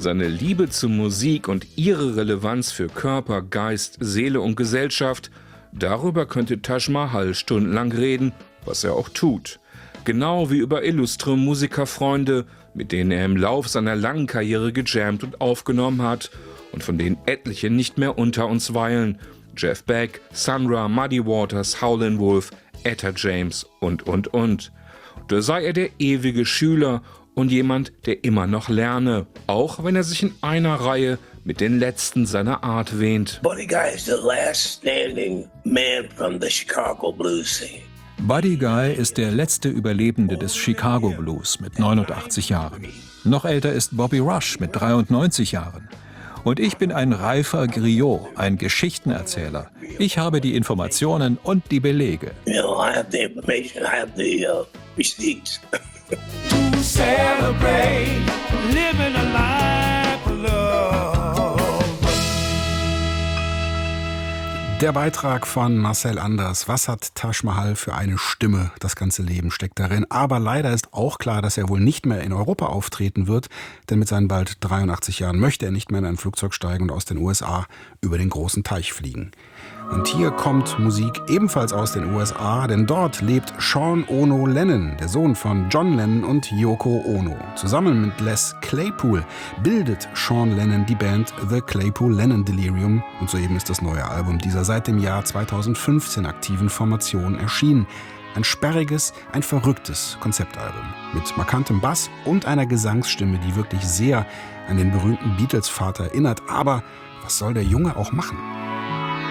Seine Liebe zur Musik und ihre Relevanz für Körper, Geist, Seele und Gesellschaft, darüber könnte Taj Mahal stundenlang reden, was er auch tut. Genau wie über illustre Musikerfreunde, mit denen er im Lauf seiner langen Karriere gejammt und aufgenommen hat und von denen etliche nicht mehr unter uns weilen. Jeff Beck, Sun Ra, Muddy Waters, Howlin' Wolf, Etta James und. Da sei er der ewige Schüler und jemand, der immer noch lerne, auch wenn er sich in einer Reihe mit den Letzten seiner Art wähnt. Buddy Guy is the last standing man from the Chicago blues scene. Buddy Guy ist der letzte Überlebende des Chicago Blues mit 89 Jahren. Noch älter ist Bobby Rush mit 93 Jahren. Und ich bin ein reifer Griot, ein Geschichtenerzähler. Ich habe die Informationen und die Belege. You know, I have the information, I have the receipts. To celebrate living a life of love. Der Beitrag von Marcel Anders. Was hat Taj Mahal für eine Stimme? Das ganze Leben steckt darin. Aber leider ist auch klar, dass er wohl nicht mehr in Europa auftreten wird. Denn mit seinen bald 83 Jahren möchte er nicht mehr in ein Flugzeug steigen und aus den USA über den großen Teich fliegen. Und hier kommt Musik ebenfalls aus den USA, denn dort lebt Sean Ono Lennon, der Sohn von John Lennon und Yoko Ono. Zusammen mit Les Claypool bildet Sean Lennon die Band The Claypool Lennon Delirium und soeben ist das neue Album dieser seit dem Jahr 2015 aktiven Formation erschienen. Ein sperriges, ein verrücktes Konzeptalbum mit markantem Bass und einer Gesangsstimme, die wirklich sehr an den berühmten Beatles-Vater erinnert. Aber was soll der Junge auch machen?